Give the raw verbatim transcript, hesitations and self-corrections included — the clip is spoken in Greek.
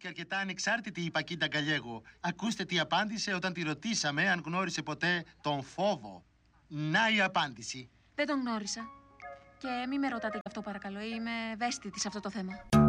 και αρκετά ανεξάρτητη η Πακίντα Γκαλιέγο. Ακούστε τι απάντησε όταν τη ρωτήσαμε αν γνώρισε ποτέ τον φόβο. Να η απάντηση. Δεν τον γνώρισα. Και μη με ρωτάτε γι' αυτό παρακαλώ. Είμαι ευαίσθητη σε αυτό το θέμα.